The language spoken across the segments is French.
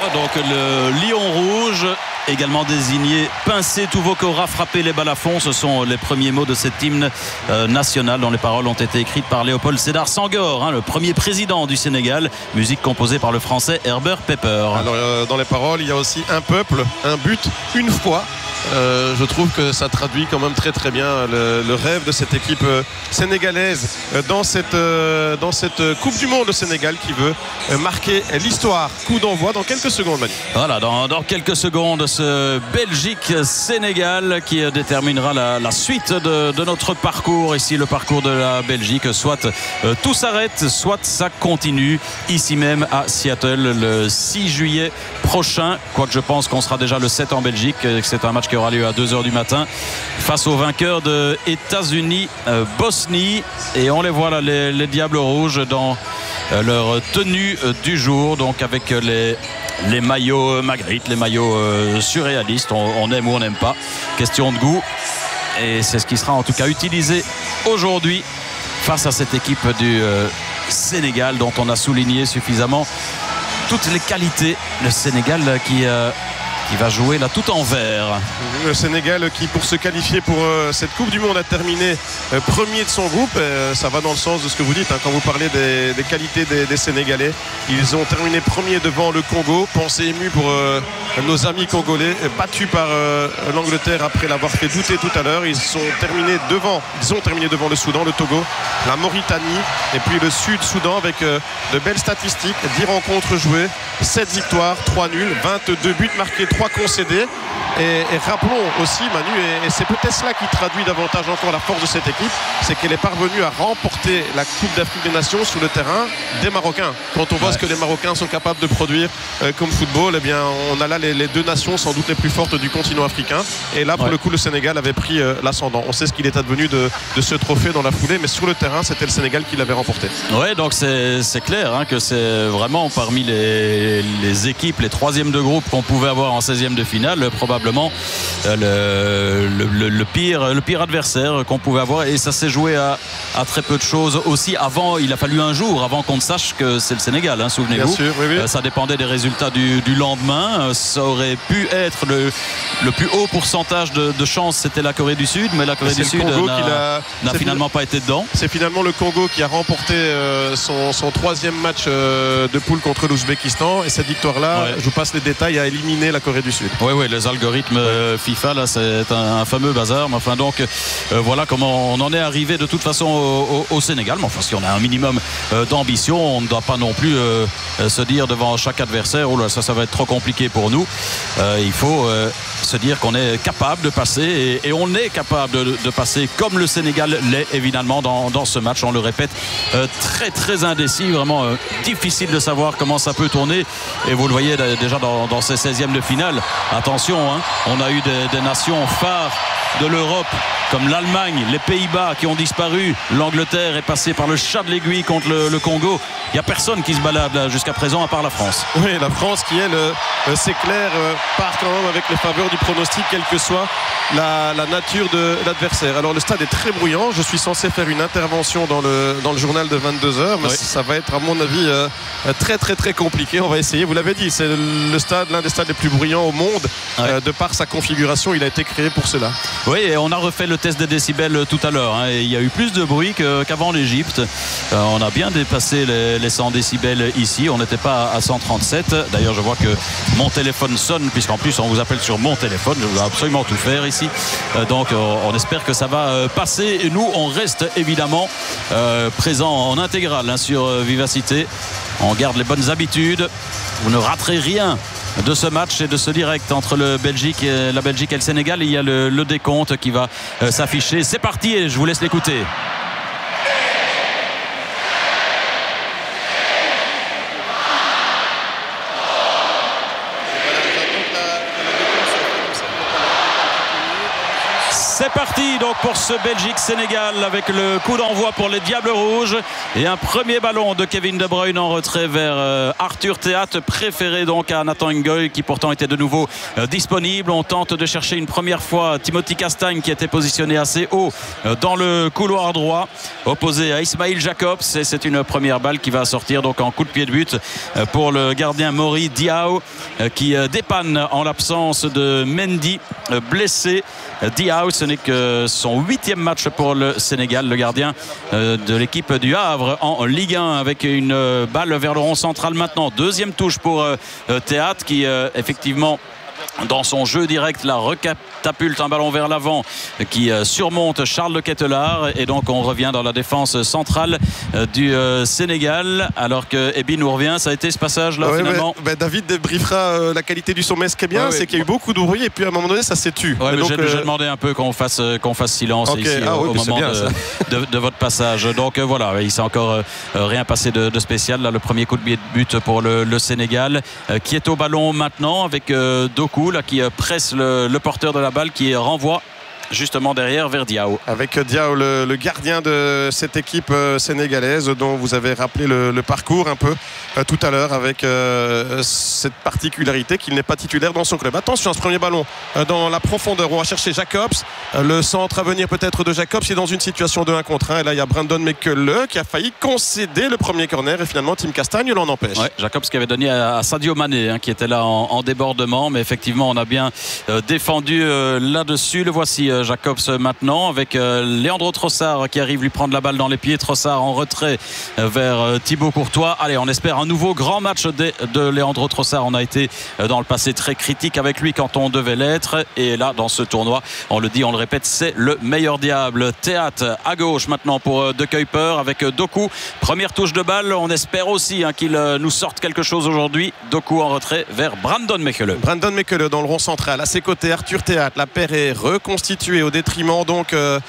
Donc le lion rouge, également désigné Pincé Touvokora, frapper les balles à fond, ce sont les premiers mots de cet hymne national dont les paroles ont été écrites par Léopold Sédar Senghor, le premier président du Sénégal, musique composée par le français Herbert Pepper. Alors, dans les paroles, il y a aussi un peuple, un but, une foi. Je trouve que ça traduit quand même très très bien le rêve de cette équipe sénégalaise dans cette Coupe du Monde, le Sénégal qui veut marquer l'histoire. Coup d'envoi dans quelques secondes, Manu. Voilà, dans quelques secondes, ce Belgique-Sénégal qui déterminera la suite de notre parcours. Ici, le parcours de la Belgique, soit tout s'arrête, soit ça continue ici même à Seattle le 6 juillet prochain, quoique je pense qu'on sera déjà le 7 en Belgique. C'est un match qui aura lieu à 2h du matin face aux vainqueurs de États-Unis-Bosnie, et on les voit là, les Diables Rouges dans leur tenue du jour, donc avec les maillots Magritte, les maillots surréalistes, on aime ou on n'aime pas, question de goût, et c'est ce qui sera en tout cas utilisé aujourd'hui face à cette équipe du Sénégal dont on a souligné suffisamment toutes les qualités. Le Sénégal qui va jouer là tout en vert. Le Sénégal qui, pour se qualifier pour cette Coupe du Monde, a terminé premier de son groupe. Ça va dans le sens de ce que vous dites, quand vous parlez des qualités des Sénégalais. Ils ont terminé premier devant le Congo. Pensée émue pour nos amis congolais, battus par l'Angleterre après l'avoir fait douter tout à l'heure. Ils ont terminé devant le Soudan, le Togo, la Mauritanie et puis le Sud-Soudan avec de belles statistiques. 10 rencontres jouées, 7 victoires, 3 nuls, 22 buts marqués, 3 concédés. Et rappelons aussi, Manu, et c'est peut-être cela qui traduit davantage encore la force de cette équipe, c'est qu'elle est parvenue à remporter la Coupe d'Afrique des Nations sur le terrain des Marocains. Quand on voit ce que les Marocains sont capables de produire comme football, eh bien, on a là les deux nations sans doute les plus fortes du continent africain. Et là, pour le coup, le Sénégal avait pris l'ascendant. On sait ce qu'il est advenu de ce trophée dans la foulée, mais sur le terrain, c'était le Sénégal qui l'avait remporté. Oui, donc c'est clair que c'est vraiment parmi les équipes, les troisièmes de groupe qu'on pouvait avoir en 16e de finale, probablement le pire adversaire qu'on pouvait avoir, et ça s'est joué à très peu de choses aussi. Avant, il a fallu un jour avant qu'on ne sache que c'est le Sénégal, souvenez-vous. Bien sûr, oui. Ça dépendait des résultats du lendemain. Ça aurait pu être le plus haut pourcentage de chance, c'était la Corée du Sud, mais la Corée du Sud n'a finalement pas été dedans. C'est finalement le Congo qui a remporté son troisième match de poule contre l'Ouzbékistan, et cette victoire-là, je vous passe les détails, a éliminé la Corée du Sud. Oui, les algorithmes FIFA, là, c'est un fameux bazar. Mais enfin, donc, voilà comment on en est arrivé de toute façon au Sénégal. Mais enfin, si on a un minimum d'ambition, on ne doit pas non plus se dire devant chaque adversaire, oh là, ça va être trop compliqué pour nous. Il faut se dire qu'on est capable de passer, et on est capable de passer comme le Sénégal l'est évidemment dans ce match. On le répète, très très indécis, vraiment difficile de savoir comment ça peut tourner, et vous le voyez déjà dans ces 16e de finale. Attention, on a eu des nations phares de l'Europe comme l'Allemagne, les Pays-Bas qui ont disparu. L'Angleterre est passée par le chat de l'aiguille contre le Congo. Il n'y a personne qui se balade là jusqu'à présent à part la France. Oui, la France qui, elle, c'est clair, part quand même avec les faveurs du pronostic, quelle que soit la nature de l'adversaire. Alors le stade est très bruyant. Je suis censé faire une intervention dans le journal de 22h, mais ça va être à mon avis très très très compliqué. On va essayer. Vous l'avez dit, c'est l'un des stades les plus bruyants au monde. De par sa configuration, il a été créé pour cela. Oui, et on a refait le test des décibels tout à l'heure, et il y a eu plus de bruit qu'avant l'Égypte. On a bien dépassé les 100 décibels ici. On n'était pas à 137. D'ailleurs, je vois que mon téléphone sonne, puisqu'en plus on vous appelle sur mon téléphone. Je dois absolument tout faire ici. Donc on espère que ça va passer. Et nous, on reste évidemment présents en intégrale sur Vivacité. On garde les bonnes habitudes. Vous ne raterez rien de ce match et de ce direct entre la Belgique et le Sénégal. Il y a le décompte qui va s'afficher. C'est parti, et je vous laisse l'écouter. C'est parti donc pour ce Belgique-Sénégal avec le coup d'envoi pour les Diables Rouges et un premier ballon de Kevin De Bruyne en retrait vers Arthur Théat, préféré donc à Nathan Ngoy qui pourtant était de nouveau disponible. On tente de chercher une première fois Timothy Castagne qui était positionné assez haut dans le couloir droit opposé à Ismail Jacobs, et c'est une première balle qui va sortir donc en coup de pied de but pour le gardien Mori Diaw qui dépanne en l'absence de Mendy blessé. Diaw, ce n'est que son 8e match pour le Sénégal, le gardien de l'équipe du Havre en Ligue 1, avec une balle vers le rond central maintenant. Deuxième touche pour Théat qui effectivement dans son jeu direct la recatapulte un ballon vers l'avant qui surmonte Charles de Ketelaar, et donc on revient dans la défense centrale du Sénégal alors que Ebi nous revient. Ça a été ce passage là finalement. David débriefera la qualité du sommet. Ce qui est bien, c'est qu'il y a eu beaucoup de bruit et puis à un moment donné ça s'est tu. J'ai demandé un peu qu'on fasse silence ici au moment de votre passage. Donc voilà, il s'est encore rien passé de spécial là. Le premier coup de but pour le Sénégal qui est au ballon maintenant avec Doku là, qui presse le porteur de la balle qui renvoie justement derrière vers Diaw. Avec Diaw, le gardien de cette équipe sénégalaise dont vous avez rappelé le parcours un peu tout à l'heure, avec cette particularité qu'il n'est pas titulaire dans son club. Attention à ce premier ballon dans la profondeur. On va chercher Jacobs. Le centre à venir peut-être de Jacobs. Il est dans une situation de 1 contre 1. Et là, il y a Brandon Mekele qui a failli concéder le premier corner. Et finalement, Tim Castagne l'en empêche. Ouais, Jacobs qui avait donné à Sadio Mané qui était là en débordement. Mais effectivement, on a bien défendu là-dessus. Le voici Jacobs maintenant avec Leandro Trossard qui arrive lui prendre la balle dans les pieds. Trossard en retrait vers Thibaut Courtois. Allez, on espère un nouveau grand match de Leandro Trossard. On a été dans le passé très critique avec lui quand on devait l'être, et là dans ce tournoi, on le dit, on le répète, c'est le meilleur diable. Théat à gauche maintenant pour De Kuyper avec Doku. Première touche de balle, on espère aussi qu'il nous sorte quelque chose aujourd'hui. Doku en retrait vers Brandon Mekele. Brandon Mekele dans le rond central. À ses côtés, Arthur Théat. La paire est reconstituée au détriment donc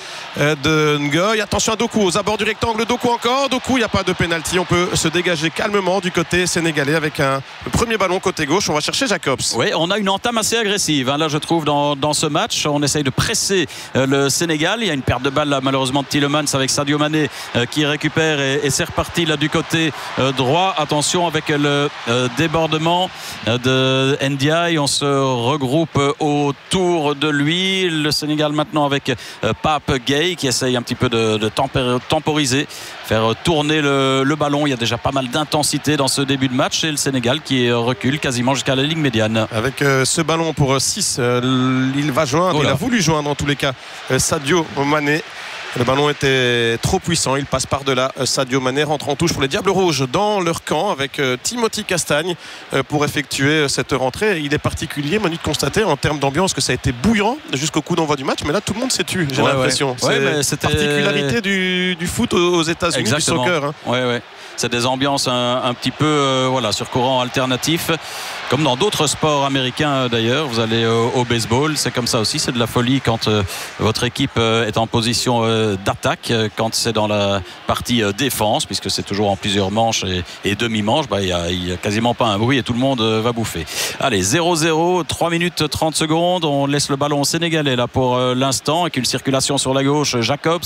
de Ngoy. Attention à Doku aux abords du rectangle. Doku encore. Doku, il n'y a pas de pénalty. On peut se dégager calmement du côté sénégalais avec le premier ballon côté gauche. On va chercher Jacobs. Oui, on a une entame assez agressive là je trouve dans ce match. On essaye de presser le Sénégal. Il y a une perte de balle là, malheureusement de Tielemans avec Sadio Mané qui récupère, et c'est reparti là du côté droit. Attention avec le débordement de Ndiaye. On se regroupe autour de lui. Le Sénégal maintenant avec Pape Gueye qui essaye un petit peu de temporiser, faire tourner le ballon. Il y a déjà pas mal d'intensité dans ce début de match, et le Sénégal qui recule quasiment jusqu'à la ligne médiane. Avec ce ballon pour 6, il va joindre, il a voulu joindre en tous les cas Sadio Mané. Le ballon était trop puissant, il passe par-delà. Sadio Mané rentre en touche pour les Diables Rouges dans leur camp avec Timothy Castagne pour effectuer cette rentrée. Il est particulier, Manu, de constater en termes d'ambiance que ça a été bouillant jusqu'au coup d'envoi du match, mais là tout le monde s'est tu, j'ai l'impression. C'est particularité du foot aux États-Unis, du soccer. C'est des ambiances un petit peu sur courant alternatif, comme dans d'autres sports américains d'ailleurs. Vous allez au baseball, c'est comme ça aussi, c'est de la folie quand votre équipe est en position d'attaque. Quand c'est dans la partie défense, puisque c'est toujours en plusieurs manches et demi-manches, il y a quasiment pas un bruit et tout le monde va bouffer. Allez, 0-0, 3 minutes 30 secondes. On laisse le ballon sénégalais là pour l'instant, avec une circulation sur la gauche. Jacobs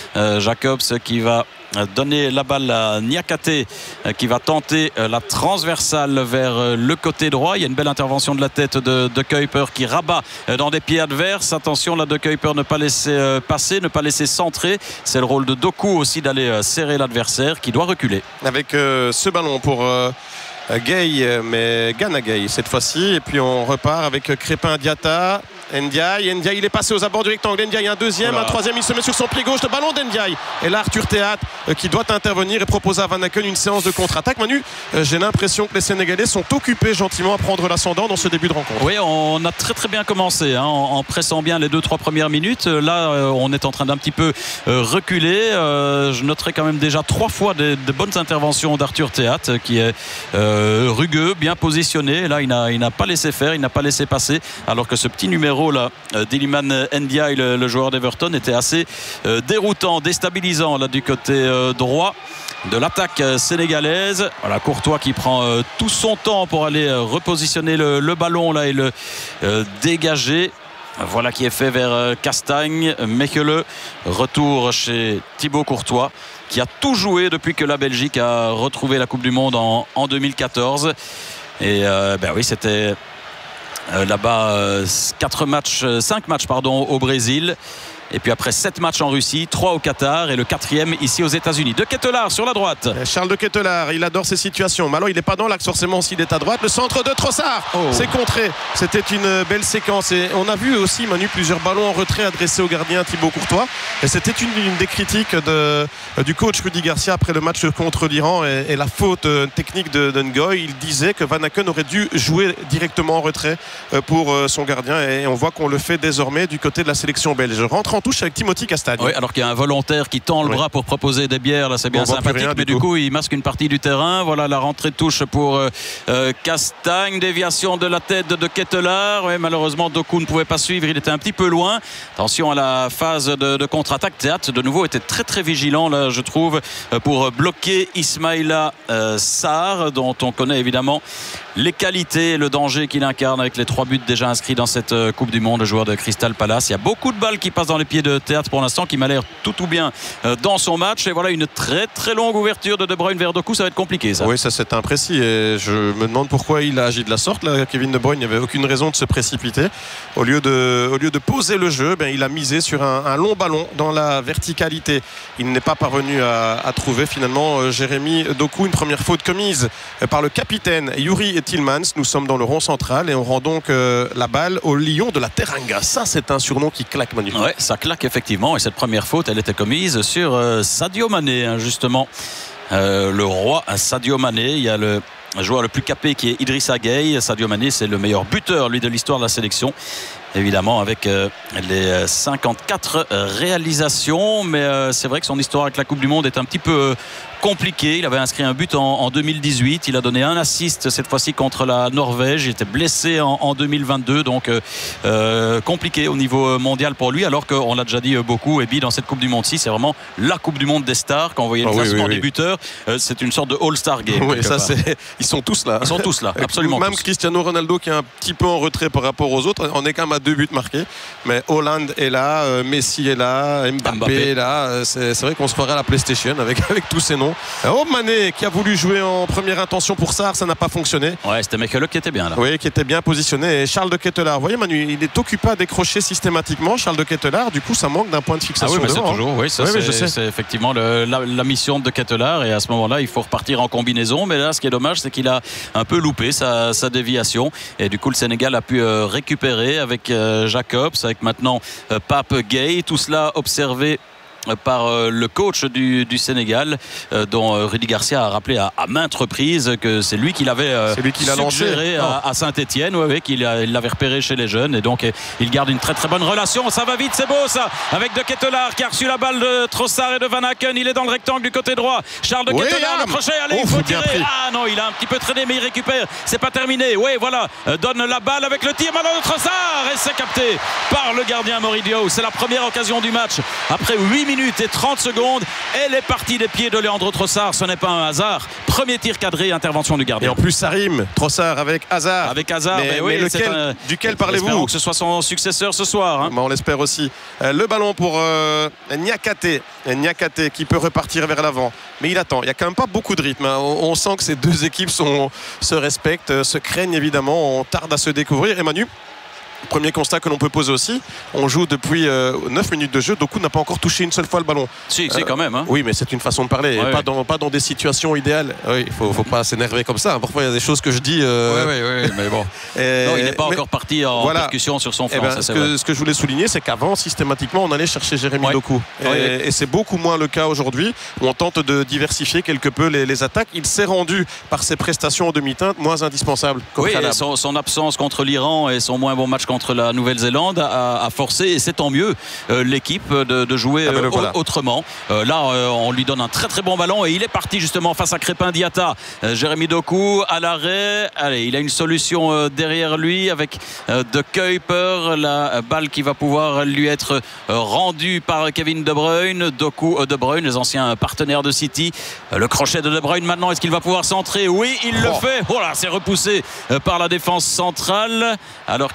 qui va donner la balle à Niakate qui va tenter la transversale vers le côté droit. Il y a une belle intervention de la tête de Kuyper qui rabat dans des pieds adverses. Attention là, de Kuyper, ne pas laisser passer, ne pas laisser centrer. C'est le rôle de Doku aussi d'aller serrer l'adversaire qui doit reculer. Avec ce ballon pour Gueye, mais Gana Gueye cette fois-ci, et puis on repart avec Crépin Diatta. Ndiaye, il est passé aux abords du rectangle. Ndiaye, un deuxième, un troisième, il se met sur son pied gauche, le ballon d'Ndiaye. Et là, Arthur Théat qui doit intervenir et proposer à Van Aken une séance de contre-attaque. Manu, j'ai l'impression que les Sénégalais sont occupés gentiment à prendre l'ascendant dans ce début de rencontre. Oui, on a très très bien commencé en pressant bien les 2-3 premières minutes. Là, on est en train d'un petit peu reculer. Je noterai quand même déjà 3 fois de bonnes interventions d'Arthur Théat qui est rugueux, bien positionné. Là, il n'a pas laissé faire, il n'a pas laissé passer, alors que ce petit numéro là d'Iliman Ndiaye, le joueur d'Everton, était assez déroutant, déstabilisant là du côté droit de l'attaque sénégalaise. Voilà, Courtois qui prend tout son temps pour aller repositionner le ballon là et le dégager. Voilà qui est fait vers Castagne. Mechelen, retour chez Thibaut Courtois, qui a tout joué depuis que la Belgique a retrouvé la Coupe du Monde en 2014. Et oui, c'était là-bas 5 matchs au Brésil. Et puis après 7 matchs en Russie, 3 au Qatar et le 4e ici aux États-Unis. De Ketelaar sur la droite. Charles de Ketelaar, il adore ces situations. Mais alors il n'est pas dans l'axe forcément s'il est à droite. Le centre de Trossard, c'est contré. C'était une belle séquence. Et on a vu aussi, Manu, plusieurs ballons en retrait adressés au gardien Thibaut Courtois. Et c'était une des critiques du coach Rudy Garcia après le match contre l'Iran et la faute technique de Ngoy. Il disait que Van Aken aurait dû jouer directement en retrait pour son gardien. Et on voit qu'on le fait désormais du côté de la sélection belge. Rentre en touche avec Timothy Castagne. Oui, alors qu'il y a un volontaire qui tend le bras pour proposer des bières, là c'est bien sympathique, mais du coup il masque une partie du terrain. Voilà la rentrée de touche pour Castagne, déviation de la tête de Ketelaar. Oui, malheureusement Doku ne pouvait pas suivre, il était un petit peu loin. Attention à la phase de contre-attaque. Théâtre de nouveau était très très vigilant là, je trouve, pour bloquer Ismaïla Sarr, dont on connaît évidemment les qualités et le danger qu'il incarne avec les 3 buts déjà inscrits dans cette Coupe du Monde, le joueur de Crystal Palace. Il y a beaucoup de balles qui passent dans les pieds de Théâtre pour l'instant, qui m'a l'air tout bien dans son match. Et voilà une très très longue ouverture de Bruyne vers Doku, ça va être compliqué ça. Oui, ça c'est imprécis et je me demande pourquoi il a agi de la sorte là. Kevin De Bruyne, il n'y avait aucune raison de se précipiter. Au lieu de poser le jeu, il a misé sur un long ballon dans la verticalité. Il n'est pas parvenu à trouver finalement Jérémy Doku. Une première faute commise par le capitaine Yuri Tillmans. Nous sommes dans le rond central et on rend donc la balle au Lion de la Teranga. Ça c'est un surnom qui claque, Manu. Ouais, ça claque effectivement, et cette première faute elle était commise sur Sadio Mané, justement, le roi Sadio Mané. Il y a le joueur le plus capé qui est Idrissa Gueye. Sadio Mané, c'est le meilleur buteur lui de l'histoire de la sélection, évidemment avec les 54 réalisations, mais c'est vrai que son histoire avec la Coupe du Monde est un petit peu compliqué. Il avait inscrit un but en 2018, il a donné un assist cette fois-ci contre la Norvège. Il était blessé en 2022, donc compliqué au niveau mondial pour lui, alors qu'on l'a déjà dit beaucoup, et puis dans cette Coupe du Monde-ci c'est vraiment la Coupe du Monde des stars. Quand on voyait le classement des buteurs, c'est une sorte de All-Star Game. Oui, ça ils sont tous là. Ils sont tous là, absolument. Même tous. Cristiano Ronaldo qui est un petit peu en retrait par rapport aux autres, on est quand même à 2 buts marqués, mais Hollande est là, Messi est là, Mbappé est là. C'est vrai qu'on se croirait à la PlayStation avec tous ces noms. Mané qui a voulu jouer en première intention pour Sarr, ça n'a pas fonctionné. Ouais, c'était Mechelen qui était bien là. Oui, qui était bien positionné. Et Charles de Ketelaar, vous voyez Manu, il est occupé à décrocher systématiquement. Charles de Ketelaar, du coup ça manque d'un point de fixation. Ah oui, mais devant, c'est toujours, oui, ça, oui, c'est effectivement la mission de Ketelaar, et à ce moment-là il faut repartir en combinaison. Mais là ce qui est dommage, c'est qu'il a un peu loupé sa déviation, et du coup le Sénégal a pu récupérer avec Jacobs, avec maintenant Pape Gueye. Tout cela observé par le coach du Sénégal, dont Rudy Garcia a rappelé à maintes reprises que c'est lui qui l'avait suggéré à Saint-Etienne, qu'il l'avait repéré chez les jeunes, et donc il garde une très très bonne relation. Ça va vite, c'est beau ça, avec de Ketelaar qui a reçu la balle de Trossard et de Van Aken. Il est dans le rectangle du côté droit. Charles de Ketelaar, le crochet, allez, il faut tirer. Ah non, il a un petit peu traîné, mais il récupère, c'est pas terminé. Oui, voilà, donne la balle avec le tir, maintenant de Trossard, et c'est capté par le gardien Moridio. C'est la première occasion du match après 8 minutes et 30 secondes. Elle est partie des pieds de Leandro Trossard, ce n'est pas un hasard. Premier tir cadré, intervention du gardien. Et en plus ça rime, Trossard avec Hazard. Avec Hazard, mais duquel parlez-vous? Espérons que ce soit son successeur ce soir. On l'espère aussi. Le ballon pour Niakate qui peut repartir vers l'avant. Mais il attend, il n'y a quand même pas beaucoup de rythme. On sent que ces deux équipes se respectent, se craignent évidemment. On tarde à se découvrir. Emmanuel, premier constat que l'on peut poser aussi, on joue depuis 9 minutes de jeu. Doku n'a pas encore touché une seule fois le ballon. Si, quand même. Oui, mais c'est une façon de parler. Ouais, pas dans des situations idéales. Oui, il faut pas s'énerver comme ça. Parfois, il y a des choses que je dis. Oui, mais bon. Non, il n'est pas encore parti en percussion sur son flanc. Ce que je voulais souligner, c'est qu'avant, systématiquement, on allait chercher Jérémy Doku. Et c'est beaucoup moins le cas aujourd'hui, où on tente de diversifier quelque peu les attaques. Il s'est rendu, par ses prestations en demi-teinte, moins indispensable. Oui, son absence contre l'Iran et son moins bon match contre la Nouvelle-Zélande a forcé, et c'est tant mieux, l'équipe de jouer autrement. Là, on lui donne un très très bon ballon, et il est parti justement face à Crépin Diatta. Jérémy Doku à l'arrêt. Allez, il a une solution derrière lui avec De Kuyper. La balle qui va pouvoir lui être rendue par Kevin De Bruyne. De Bruyne, les anciens partenaires de City. Le crochet de Bruyne maintenant, est-ce qu'il va pouvoir centrer? Oui, il le fait. Oh là, c'est repoussé par la défense centrale, alors que là il y a un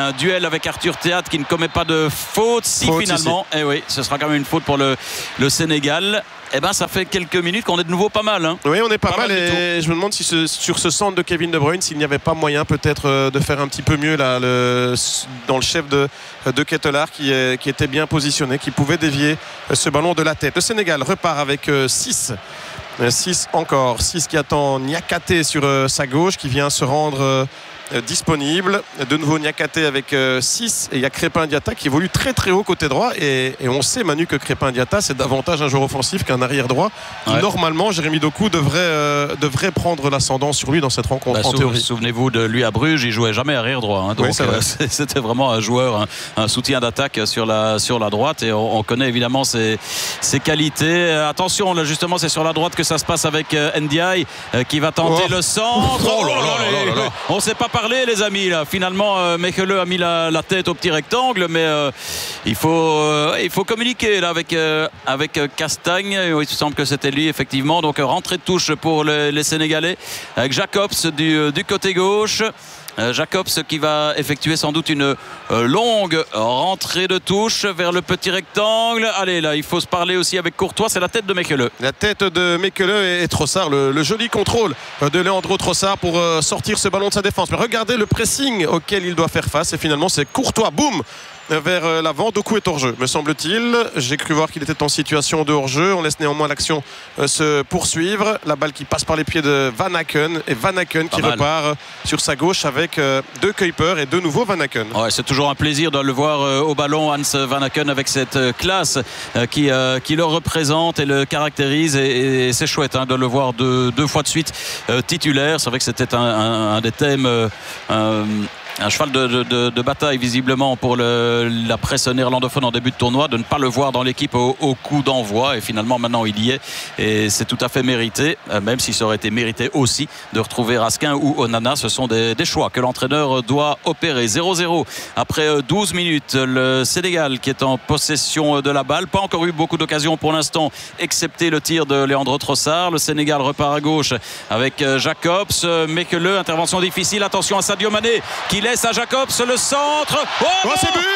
un duel avec Arthur Théâtre qui ne commet pas de faute. Finalement, et oui, ce sera quand même une faute pour le Sénégal. Ça fait quelques minutes qu'on est de nouveau pas mal. Hein. Oui, on est pas mal et je me demande si sur ce centre de Kevin De Bruyne, s'il n'y avait pas moyen peut-être de faire un petit peu mieux là, dans le chef de Ketelaar qui était bien positionné, qui pouvait dévier ce ballon de la tête. Le Sénégal repart avec 6 encore. 6 qui attend Niakate sur sa gauche, qui vient se rendre disponible. De nouveau Niakate avec 6 et il y a Crépin Diatta qui évolue très très haut côté droit et on sait, Manu, que Crépin Diatta c'est davantage un joueur offensif qu'un arrière droit. Normalement Jérémy Doku devrait prendre l'ascendant sur lui dans cette rencontre en théorie. Souvenez-vous de lui à Bruges, il jouait jamais arrière droit, hein, donc c'était vraiment un joueur, un soutien d'attaque sur la droite et on connaît évidemment ses qualités. Attention là, justement c'est sur la droite que ça se passe avec Ndiaye qui va tenter le centre. On ne sait pas parler, les amis là. Finalement Mechele a mis la tête au petit rectangle, mais il faut communiquer là avec Castagne. Il semble que c'était lui effectivement, donc rentrée de touche pour les Sénégalais avec Jacobs du côté gauche. Jacobs qui va effectuer sans doute une longue rentrée de touche vers le petit rectangle. Allez là, il faut se parler aussi avec Courtois, c'est la tête de Mechele. La tête de Mechele et Trossard, le joli contrôle de Leandro Trossard pour sortir ce ballon de sa défense. Mais regardez le pressing auquel il doit faire face et finalement c'est Courtois, boum, vers l'avant. Doku est hors-jeu, me semble-t-il. J'ai cru voir qu'il était en situation de hors-jeu. On laisse néanmoins l'action se poursuivre. La balle qui passe par les pieds de Van Aken et Van Aken qui repart sur sa gauche avec De Kuyper et de nouveau Van Aken. Ouais, c'est toujours un plaisir de le voir au ballon, Hans Van Aken, avec cette classe qui le représente et le caractérise et c'est chouette de le voir deux fois de suite titulaire. C'est vrai que c'était un des thèmes, un cheval de bataille visiblement pour la presse néerlandophone en début de tournoi, de ne pas le voir dans l'équipe au coup d'envoi, et finalement maintenant il y est et c'est tout à fait mérité, même si ça aurait été mérité aussi de retrouver Raskin ou Onana. Ce sont des choix que l'entraîneur doit opérer. 0-0 après 12 minutes. Le Sénégal qui est en possession de la balle, pas encore eu beaucoup d'occasions pour l'instant excepté le tir de Leandro Trossard. Le Sénégal repart à gauche avec Jacobs, Mechele, intervention difficile, attention à Sadio Mané qui laisse à Jacobs le centre. C'est but.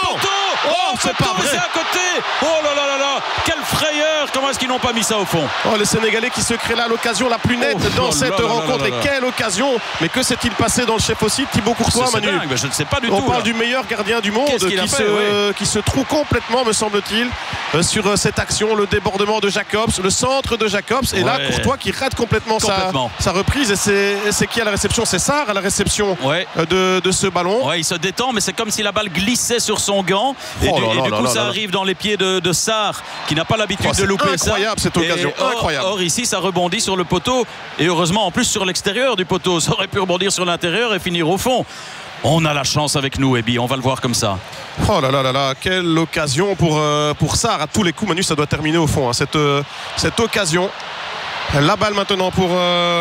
C'est pas vrai, c'est à côté. Oh là là là là, quelle frayeur. Comment est-ce qu'ils n'ont pas mis ça au fond? Les Sénégalais qui se créent là l'occasion la plus nette dans cette rencontre. Et quelle occasion. Mais que s'est-il passé dans le chef aussi, Thibaut Courtois, Manu? Je ne sais pas du tout. On parle du meilleur gardien du monde qui se trouve complètement, me semble-t-il, sur cette action. Le débordement de Jacobs, le centre de Jacobs, et là Courtois qui rate complètement sa reprise. Et c'est qui à la réception? C'est Sarr à la réception de ce ballon. Il se détend, mais c'est comme si la balle glissait sur son gant et du coup ça arrive dans les pieds de Sarr qui n'a pas l'habitude de louper ça. Incroyable cette occasion, incroyable. Or ici ça rebondit sur le poteau et heureusement en plus sur l'extérieur du poteau. Ça aurait pu rebondir sur l'intérieur et finir au fond. On a la chance avec nous, Ebi, on va le voir comme ça. Oh là là là là, quelle occasion pour Sarr à tous les coups. Manu, ça doit terminer au fond, cette occasion. La balle maintenant pour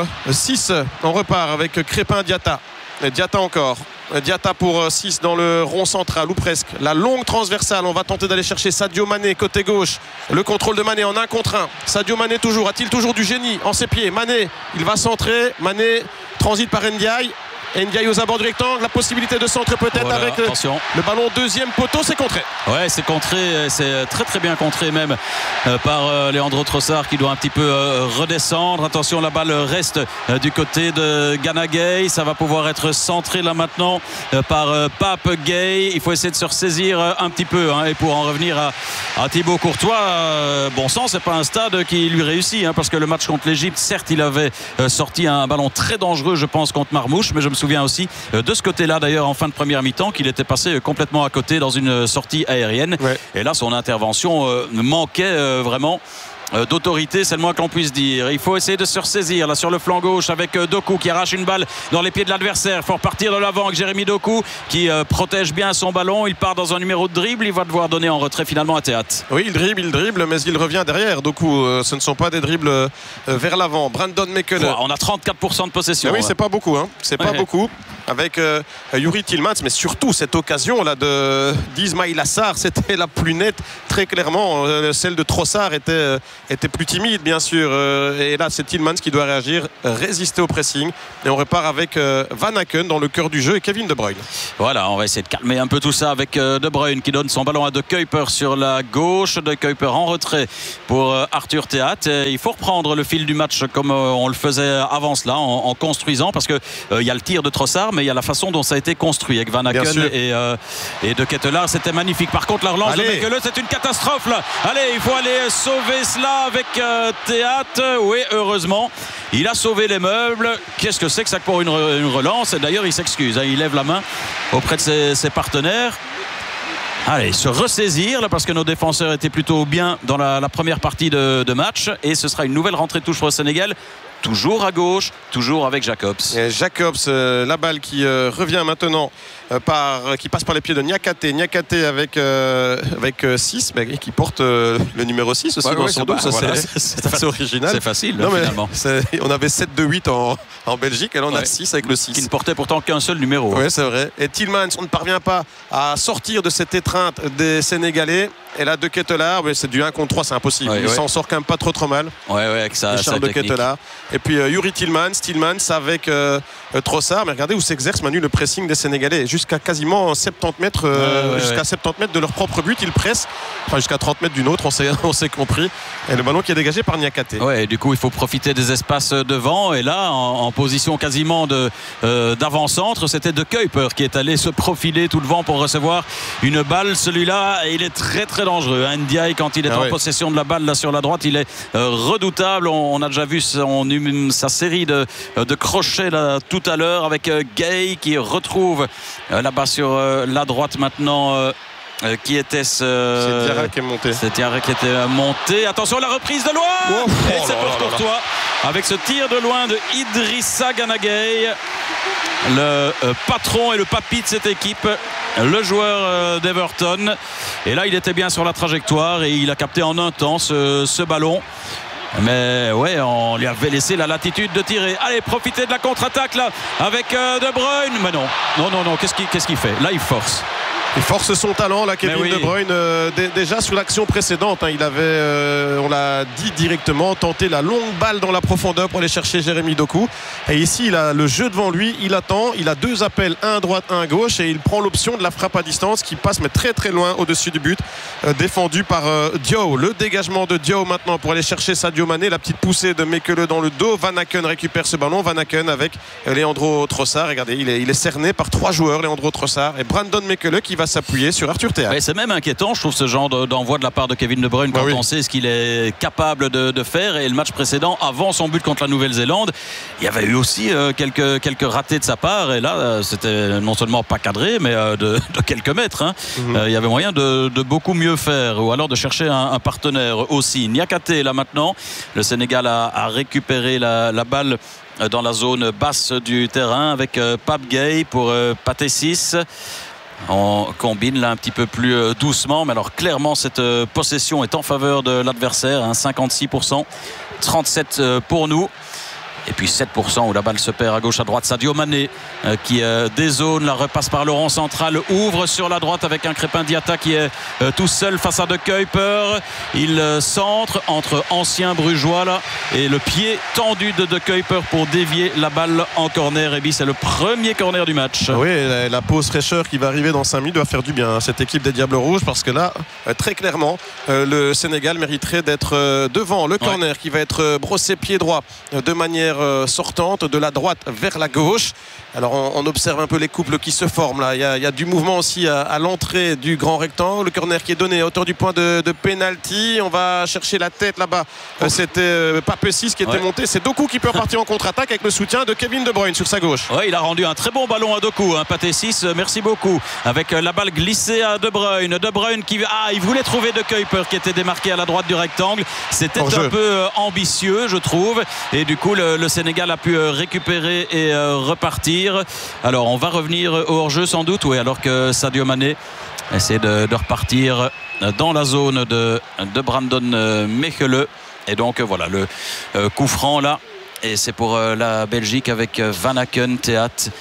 6. On repart avec Crépin Diatta. Diatta encore. Diatta pour 6 dans le rond central ou presque. La longue transversale, on va tenter d'aller chercher Sadio Mané côté gauche. Le contrôle de Mané en 1 contre 1. Sadio Mané toujours, a-t-il toujours du génie en ses pieds? Mané, il va centrer. Mané transite par Ndiaye. Ndiaye aux abords du rectangle, la possibilité de centre peut-être avec le ballon deuxième poteau, c'est contré. Ouais, c'est contré, c'est très très bien contré même par Leandro Trossard qui doit un petit peu redescendre. Attention, la balle reste du côté de Gana Gueye. Ça va pouvoir être centré là maintenant par Pape Gueye. Il faut essayer de se ressaisir un petit peu et pour en revenir à Thibaut Courtois, bon sang, c'est pas un stade qui lui réussit parce que le match contre l'Égypte, certes il avait sorti un ballon très dangereux je pense contre Marmouche, mais je me souviens aussi de ce côté-là d'ailleurs en fin de première mi-temps qu'il était passé complètement à côté dans une sortie aérienne et là son intervention manquait vraiment d'autorité, c'est le moins que l'on puisse dire. Il faut essayer de se ressaisir là sur le flanc gauche avec Doku qui arrache une balle dans les pieds de l'adversaire. Il faut repartir de l'avant avec Jérémy Doku qui protège bien son ballon. Il part dans un numéro de dribble, il va devoir donner en retrait finalement à Théâtre. Oui, il dribble mais il revient derrière. Doku, ce ne sont pas des dribbles vers l'avant. Brandon Mechele. On a 34% de possession. Oui, c'est pas beaucoup, c'est pas beaucoup. Avec Youri Tillmans, mais surtout cette occasion là d'Ismaïla Sarr, c'était la plus nette, très clairement. Celle de Trossard était plus timide, bien sûr. Et là, c'est Tillmans qui doit réagir, résister au pressing. Et on repart avec Van Aken dans le cœur du jeu et Kevin De Bruyne. Voilà, on va essayer de calmer un peu tout ça avec De Bruyne qui donne son ballon à De Kuyper sur la gauche. De Kuyper en retrait pour Arthur Théat. Il faut reprendre le fil du match comme on le faisait avant cela, en construisant, parce que il y a le tir de Trossard, mais il y a la façon dont ça a été construit avec Van Aken et De Ketelaar. C'était magnifique. Par contre, la relance de Mekele, c'est une catastrophe là. Allez, il faut aller sauver cela avec Théat. Oui, heureusement, il a sauvé les meubles. Qu'est-ce que c'est que ça pour une relance? Et d'ailleurs, il s'excuse, hein, il lève la main auprès de ses partenaires. Allez, se ressaisir là, parce que nos défenseurs étaient plutôt bien dans la première partie de match, et ce sera une nouvelle rentrée de touche pour le Sénégal. Toujours à gauche, toujours avec Jacobs. Et Jacobs, la balle qui revient maintenant qui passe par les pieds de Niakhaté. Niakhaté avec 6, mais qui porte le numéro 6 aussi dans son dos. C'est assez original. C'est facile, non, finalement. On avait 7 de 8 en Belgique, et là on a 6 avec le 6. Qui ne portait pourtant qu'un seul numéro. Oui, c'est vrai. Et Tillmans, on ne parvient pas à sortir de cette étreinte des Sénégalais. Et là, De Ketelaar, c'est du 1 contre 3, c'est impossible. Il s'en sort quand même pas trop mal. Avec ça. Charles De Ketelaar. Et puis Yuri Tillmans avec Trossard. Mais regardez où s'exerce Manu le pressing des Sénégalais. Jusqu'à quasiment 70 mètres, jusqu'à 70 mètres de leur propre but, ils pressent. Enfin, jusqu'à 30 mètres d'une autre, on s'est compris. Et le ballon qui est dégagé par Niakhaté. Ouais, du coup, il faut profiter des espaces devant. Et là, en position quasiment d'avant-centre, c'était De Kuyper qui est allé se profiler tout devant pour recevoir une balle. Celui-là, il est très très dangereux. Ndiaye, quand il est en possession de la balle là sur la droite, il est redoutable. On a déjà vu sa série de crochets là, tout à l'heure avec Gay qui retrouve là-bas sur la droite maintenant. Qui était c'est Diarra qui est monté. C'est Diarra qui était monté. Attention, la reprise de loin. Et c'est pour Courtois avec ce tir de loin de Idrissa Gana Gueye, le patron et le papy de cette équipe, le joueur d'Everton. Et là, il était bien sur la trajectoire et il a capté en un temps ce ballon. Mais on lui avait laissé la latitude de tirer. Allez, profitez de la contre-attaque là avec De Bruyne. Mais non, qu'est-ce qu'il fait? Là, il force. Il force son talent là, Kevin De Bruyne. Déjà sur l'action précédente, il avait, on l'a dit directement, tenté la longue balle dans la profondeur pour aller chercher Jérémy Doku. Et ici, il a le jeu devant lui, il attend, il a 2 appels, un à droite, un à gauche, et il prend l'option de la frappe à distance qui passe mais très très loin au-dessus du but, défendu par Diaw. Le dégagement de Diaw maintenant pour aller chercher Sadio Mané, la petite poussée de Mekele dans le dos. Van Aken récupère ce ballon. Van Aken avec Leandro Trossard. Regardez, il est cerné par 3 joueurs, Leandro Trossard et Brandon Mekele qui va s'appuyer sur Arthur Théat. C'est même inquiétant, je trouve, ce genre d'envoi de la part de Kevin De Bruyne quand on sait ce qu'il est capable de faire. Et le match précédent, avant son but contre la Nouvelle-Zélande, il y avait eu aussi quelques ratés de sa part. Et là, c'était non seulement pas cadré, mais de quelques mètres. Il y avait moyen de beaucoup mieux faire, ou alors de chercher un partenaire aussi. Niakhaté là maintenant. Le Sénégal a récupéré la balle dans la zone basse du terrain avec Pape Gueye pour Pathé 6. On combine là un petit peu plus doucement, mais alors clairement cette possession est en faveur de l'adversaire, 56%, 37% pour nous. Et puis 7% où la balle se perd à gauche à droite. Sadio Mané qui dézone, la repasse par le rond central, ouvre sur la droite avec un Crépin Diatta qui est tout seul face à De Kuyper. Il centre entre anciens brugeois là, et le pied tendu de Kuyper pour dévier la balle en corner. Et puis c'est le premier corner du match. Oui, la pause fraîcheur qui va arriver dans 5 minutes doit faire du bien à cette équipe des Diables Rouges, parce que là, très clairement, le Sénégal mériterait d'être devant le corner qui va être brossé pied droit de manière sortante de la droite vers la gauche. Alors on observe un peu les couples qui se forment là. Il y a du mouvement aussi à l'entrée du grand rectangle. Le corner qui est donné à hauteur du point de pénalty. On va chercher la tête là-bas. C'était Pape 6 qui était monté. C'est Doku qui peut repartir en contre-attaque avec le soutien de Kevin De Bruyne sur sa gauche. Il a rendu un très bon ballon à Doku, Pathé 6, merci beaucoup. Avec la balle glissée à De Bruyne. De Bruyne qui il voulait trouver De Kuyper qui était démarqué à la droite du rectangle. C'était un peu ambitieux, je trouve. Et du coup, le Sénégal a pu récupérer et repartir. Alors on va revenir au hors-jeu sans doute, alors que Sadio Mané essaie de repartir dans la zone de Brandon Mekele. Et donc voilà le coup franc là, et c'est pour la Belgique avec Van Aken, Théat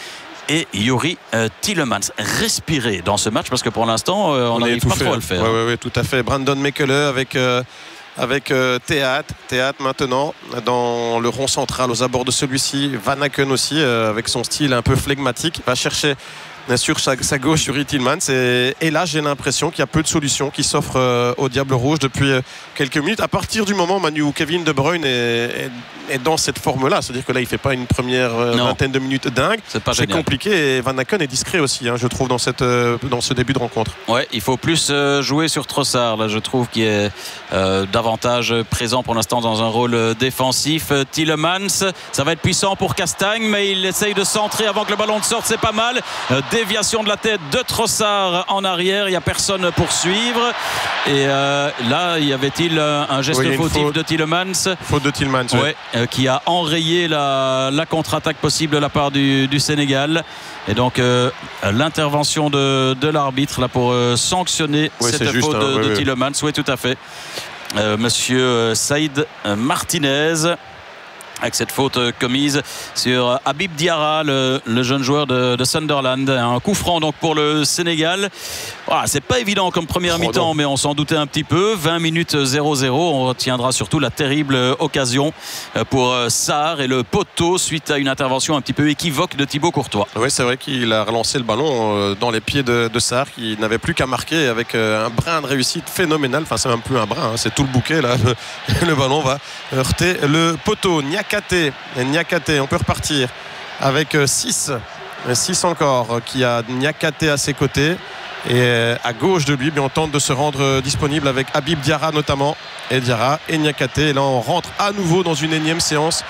et Youri Tielemans. Respirer dans ce match parce que pour l'instant on n'arrive pas trop à le faire. Oui, tout à fait. Brandon Mekele avec Théâtre maintenant dans le rond central aux abords de celui-ci. Van Aken aussi avec son style un peu flegmatique va chercher sur sa gauche Youri Tielemans et là j'ai l'impression qu'il y a peu de solutions qui s'offrent au Diable Rouge depuis quelques minutes à partir du moment Manu où Kevin De Bruyne est dans cette forme là, c'est-à-dire que là il fait pas une première vingtaine de minutes dingue, c'est compliqué et Van Aken est discret aussi je trouve dans ce début de rencontre. Ouais, il faut plus jouer sur Trossard là, je trouve qu'il est davantage présent pour l'instant dans un rôle défensif. Tielemans, ça va être puissant pour Castagne mais il essaye de centrer avant que le ballon ne sorte, c'est pas mal. Déviation de la tête de Trossard en arrière, il n'y a personne pour suivre et là y avait-il un geste fautif de Tielemans, faute de Tielemans qui a enrayé la contre-attaque possible de la part du Sénégal et donc l'intervention de l'arbitre là pour sanctionner cette faute de Tielemans. Oui, tout à fait. Monsieur Saïd Martinez avec cette faute commise sur Habib Diarra, le jeune joueur de Sunderland. Un coup franc donc pour le Sénégal. Voilà, c'est pas évident comme première mi-temps, mais on s'en doutait un petit peu. 20 minutes 0-0. On retiendra surtout la terrible occasion pour Sarr et le poteau suite à une intervention un petit peu équivoque de Thibaut Courtois. Oui, c'est vrai qu'il a relancé le ballon dans les pieds de Sarr qui n'avait plus qu'à marquer avec un brin de réussite phénoménal. Enfin, c'est même plus un brin, c'est tout le bouquet là. Le ballon va heurter le poteau. Niakate, on peut repartir avec 6 encore qui a Niakate à ses côtés et à gauche de lui on tente de se rendre disponible avec Habib Diarra notamment et Diarra et Niakate et là on rentre à nouveau dans une énième séquence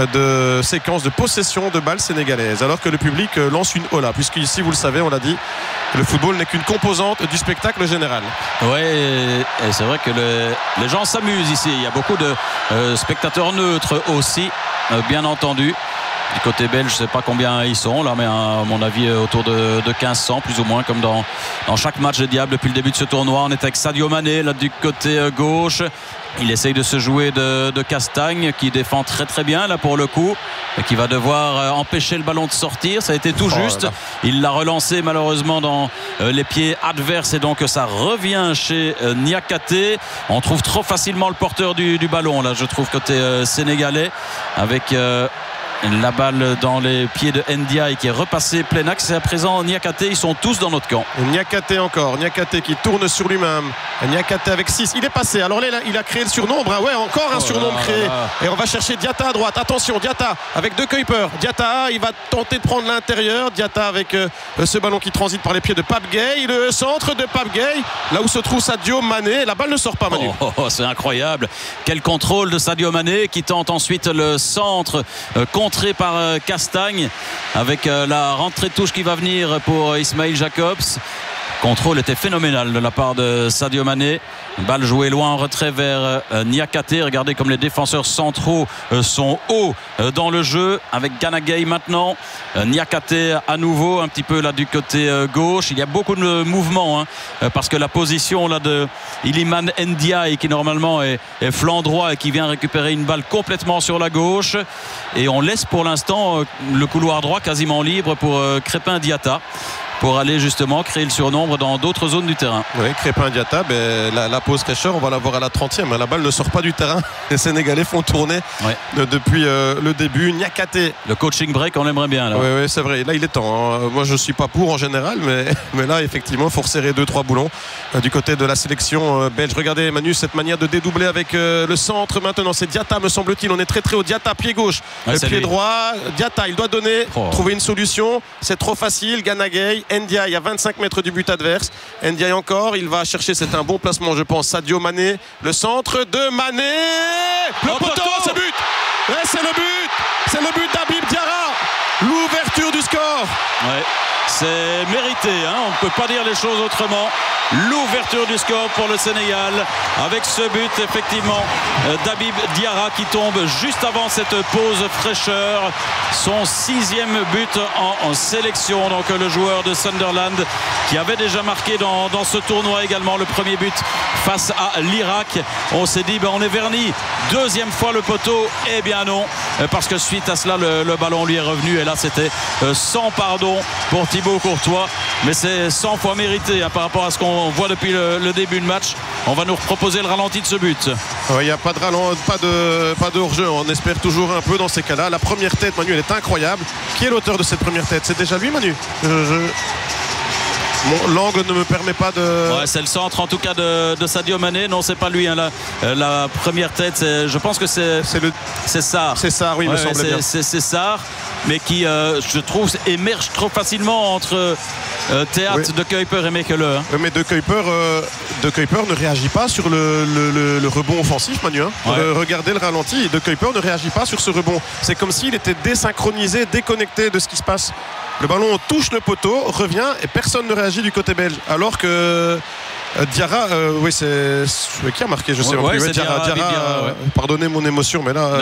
de possession de balles sénégalaises alors que le public lance une hola puisque ici vous le savez on l'a dit le football n'est qu'une composante du spectacle général. Oui, et c'est vrai que les gens s'amusent ici, il y a beaucoup de spectateurs neutres aussi bien entendu. Du côté belge, je ne sais pas combien ils sont là, mais à mon avis autour de 1500 plus ou moins comme dans chaque match de Diable depuis le début de ce tournoi. On est avec Sadio Mané là du côté gauche. Il essaye de se jouer de Castagne qui défend très très bien là pour le coup et qui va devoir empêcher le ballon de sortir. Ça a été tout juste. Là. Il l'a relancé malheureusement dans les pieds adverses et donc ça revient chez Niakate. On trouve trop facilement le porteur du ballon là, je trouve côté sénégalais avec la balle dans les pieds de Ndiaye qui est repassé plein axe et à présent Niakate, ils sont tous dans notre camp. Niakate encore, Niakate qui tourne sur lui-même, Niakate avec 6, il est passé, alors là il a créé le surnombre, encore un surnombre créé et on va chercher Diatta à droite, attention Diatta avec deux Kuiper, Diatta il va tenter de prendre l'intérieur, Diatta avec ce ballon qui transite par les pieds de Pape Gueye, le centre de Pape Gueye, là où se trouve Sadio Mané, la balle ne sort pas Manu. C'est incroyable, quel contrôle de Sadio Mané qui tente ensuite le centre contré par Castagne avec la rentrée de touche qui va venir pour Ismail Jacobs. Contrôle était phénoménal de la part de Sadio Mané. Balle jouée loin en retrait vers Niakate. Regardez comme les défenseurs centraux sont hauts dans le jeu avec Gana Gueye maintenant. Niakate à nouveau un petit peu là du côté gauche. Il y a beaucoup de mouvements parce que la position là de Iliman Ndiaye qui normalement est flanc droit et qui vient récupérer une balle complètement sur la gauche et on laisse pour l'instant le couloir droit quasiment libre pour Crépin Diatta pour aller justement créer le surnombre dans d'autres zones du terrain. Oui, Crépin Diatta, la pause fraîcheur, on va la voir à la 30e. La balle ne sort pas du terrain. Les Sénégalais font tourner depuis le début. Niakate. Le coaching break, on l'aimerait bien. Oui, c'est vrai. Là, il est temps. Moi, je ne suis pas pour en général, mais là, effectivement, il faut resserrer 2-3 boulons du côté de la sélection belge. Regardez, Manu, cette manière de dédoubler avec le centre. Maintenant, c'est Diatta, me semble-t-il. On est très très haut. Diatta, pied gauche, pied droit. Diatta, il doit donner, trouver une solution. C'est trop facile. Gana Gueye. Ndiaye à 25 mètres du but adverse. Ndiaye encore, il va chercher, c'est un bon placement je pense. Sadio Mané, le centre de Mané, le poteau, c'est but. C'est le but d'Habib Diarra, l'ouverture du score. c'est mérité, on ne peut pas dire les choses autrement. L'ouverture du score pour le Sénégal avec ce but effectivement d'Habib Diarra qui tombe juste avant cette pause fraîcheur, son 6e but en sélection. Donc le joueur de Sunderland qui avait déjà marqué dans ce tournoi également le premier but face à l'Irak. On s'est dit on est verni, deuxième fois le poteau. Eh bien non, parce que suite à cela le ballon lui est revenu et là c'était sans pardon pour Thibaut Courtois, mais c'est 100 fois mérité par rapport à ce qu'on voit depuis le début de match. On va nous proposer le ralenti de ce but. Il n'y a pas de ralenti, pas de hors-jeu. On espère toujours un peu dans ces cas-là. La première tête, Manu, elle est incroyable. Qui est l'auteur de cette première tête? C'est déjà lui, Manu? L'angle ne me permet pas de... Ouais, c'est le centre en tout cas de Sadio Mané. Non, c'est pas lui. La première tête, je pense que c'est Sarr. C'est Sarr, oui, me semble bien. C'est Sarr, mais qui, je trouve, émerge trop facilement entre Théâtre, De Kuyper et Mekele. Mais De Kuyper ne réagit pas sur le rebond offensif, Manu. Regardez le ralenti. De Kuyper ne réagit pas sur ce rebond. C'est comme s'il était désynchronisé, déconnecté de ce qui se passe. Le ballon touche le poteau, revient et personne ne réagit du côté belge. Alors que Diarra, c'est qui a marqué, je sais pas plus. Diarra, pardonnez mon émotion, mais là,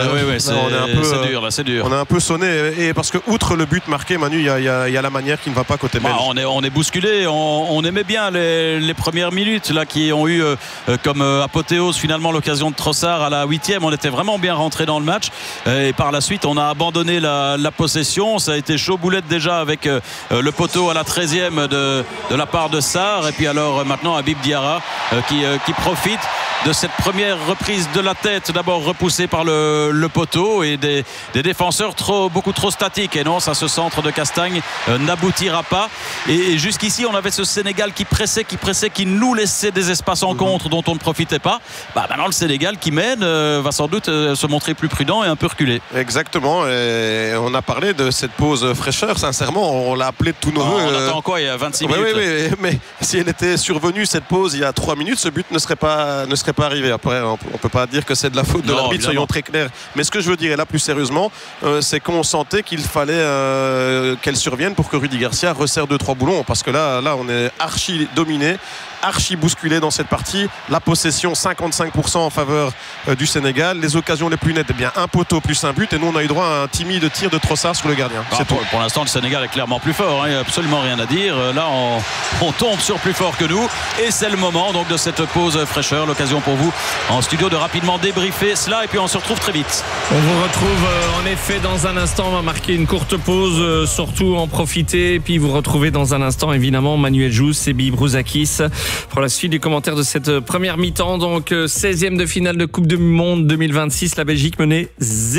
c'est dur. On a un peu sonné, et parce que outre le but marqué, Manu, il y a la manière qui ne va pas côté belge. On est bousculé. On aimait bien les premières minutes là qui ont eu comme apothéose finalement l'occasion de Trossard à la 8e. On était vraiment bien rentré dans le match, et par la suite on a abandonné la possession. Ça a été chaud boulette déjà avec le poteau à la 13e de la part de Sarr, et puis alors maintenant Habib Diarra qui profite de cette première reprise de la tête, d'abord repoussée par le poteau, et des défenseurs beaucoup trop statiques. Et non, ça, ce centre de Castagne n'aboutira pas. Et jusqu'ici on avait ce Sénégal qui pressait, qui nous laissait des espaces en contre dont on ne profitait pas. Maintenant le Sénégal qui mène va sans doute se montrer plus prudent et un peu reculé. Exactement, et on a parlé de cette pause fraîcheur, sincèrement on l'a appelé de tous nos voeux. On attend quoi, il y a 26 minutes? Oui, mais si elle était survenue cette pause il y a 3 minutes, ce but ne serait pas arrivé. Après, on ne peut pas dire que c'est de la faute de l'arbitre, soyons très clairs. Mais ce que je veux dire, et là plus sérieusement, c'est qu'on sentait qu'il fallait qu'elle survienne pour que Rudy Garcia resserre 2-3 boulons, parce que là on est archi dominé, archi bousculé dans cette partie. La possession 55% en faveur du Sénégal. Les occasions les plus nettes, un poteau plus un but, et nous on a eu droit à un timide tir de Trossard sur le gardien. Pour l'instant le Sénégal est clairement plus fort, il n'y a absolument rien à dire. Là on tombe sur plus fort que nous, et c'est le moment donc de cette pause fraîcheur. L'occasion pour vous en studio de rapidement débriefer cela, et puis on se retrouve très vite. On vous retrouve en effet dans un instant. On va marquer une courte pause, surtout en profiter, et puis vous retrouvez dans un instant évidemment Manuel Jousse, Sebi Brouzakis pour la suite du commentaire de cette première mi-temps. Donc 16e de finale de Coupe du Monde 2026, la Belgique menait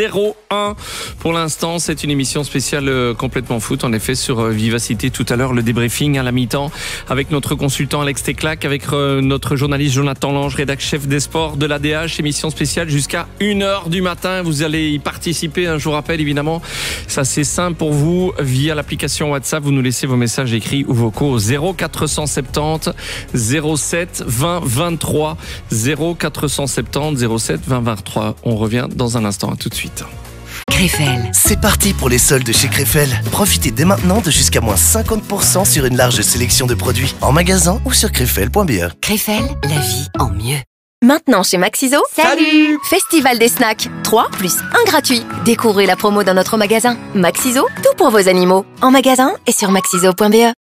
0-1 pour l'instant. C'est une émission spéciale complètement foot, en effet, sur Vivacité. Tout à l'heure, le débriefing à la mi-temps avec notre consultant Alex Teclac, avec notre journaliste Jonathan Lange, rédac chef des sports de l'ADH. Émission spéciale jusqu'à 1h du matin. Vous allez y participer. Je vous rappelle évidemment, ça c'est simple pour vous, via l'application WhatsApp. Vous nous laissez vos messages écrits ou vocaux au 0470 07 20 23 0470 07 20 23. On revient dans un instant. À tout de suite. Krefel. C'est parti pour les soldes chez Krefel. Profitez dès maintenant de jusqu'à moins 50% sur une large sélection de produits en magasin ou sur krefel.be. Krefel, la vie en mieux. Maintenant chez Maxiso, salut! Festival des snacks, 3 plus 1 gratuit. Découvrez la promo dans notre magasin. Maxiso, tout pour vos animaux. En magasin et sur maxiso.be.